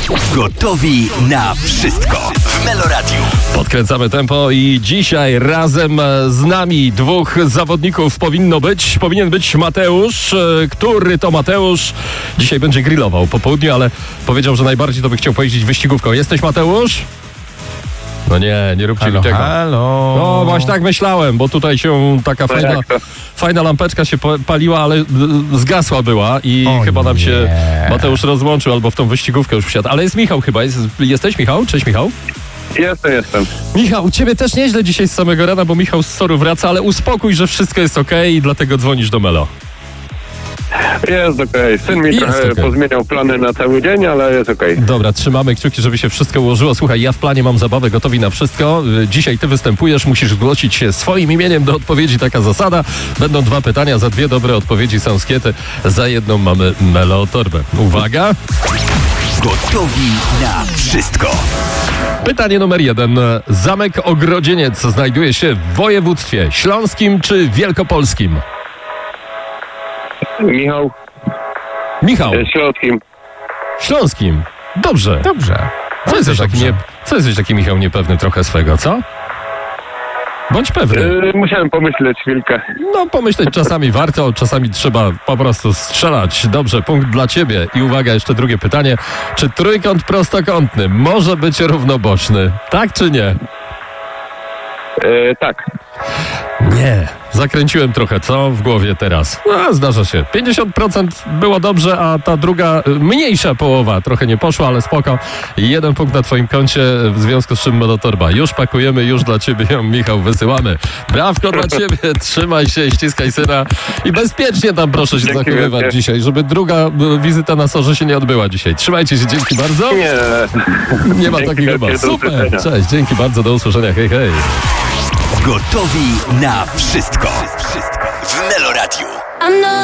Gotowi na wszystko w Meloradiu. Podkręcamy tempo i dzisiaj razem z nami dwóch zawodników powinien być Mateusz, który to Mateusz dzisiaj będzie grillował po południu, ale powiedział, że najbardziej to by chciał pojeździć wyścigówką. Jesteś, Mateusz? No nie róbcie mi tego. Halo. No właśnie tak myślałem, bo tutaj się taka fajna lampeczka się paliła, ale zgasła była i chyba nam się Mateusz rozłączył albo w tą wyścigówkę już wsiadł. Ale jest Michał chyba. Jesteś Michał? Cześć Michał. Jestem. Michał, u ciebie też nieźle dzisiaj z samego rana, bo Michał z SOR-u wraca, ale uspokój, że wszystko jest okej i dlatego dzwonisz do Melo. Jest okej. Syn mi trochę pozmieniał plany na cały dzień, ale jest okej. Dobra, trzymamy kciuki, żeby się wszystko ułożyło. Słuchaj, ja w planie mam zabawę, gotowi na wszystko. Dzisiaj ty występujesz, musisz zgłosić się swoim imieniem do odpowiedzi, taka zasada. Będą 2 pytania, za 2 dobre odpowiedzi są skiety, za jedną mamy Melo torbę. Uwaga! Gotowi na wszystko. Pytanie numer 1. Zamek Ogrodzieniec znajduje się w województwie śląskim czy wielkopolskim? Michał. Śląskim. Śląskim. Dobrze. Co jesteś taki, Michał, niepewny trochę swego, co? Bądź pewny. Musiałem pomyśleć chwilkę. No, pomyśleć czasami warto, czasami trzeba po prostu strzelać. Dobrze, punkt dla ciebie. I uwaga, jeszcze drugie pytanie. Czy trójkąt prostokątny może być równoboczny? Tak czy nie? Tak. Nie. Zakręciłem trochę, co? W głowie teraz. No, zdarza się. 50% było dobrze, a ta druga, mniejsza połowa trochę nie poszła, ale spoko. 1 punkt na twoim koncie, w związku z czym Melotorba. Już pakujemy, już dla ciebie ją, Michał, wysyłamy. Brawko dla ciebie, trzymaj się, ściskaj syna i bezpiecznie tam proszę się zachowywać dzisiaj, żeby druga wizyta na SOR-ze się nie odbyła dzisiaj. Trzymajcie się, dzięki bardzo. Nie ma takiego chyba. Super, cześć, dzięki bardzo, do usłyszenia, hej. Gotowi na wszystko w Meloradiu.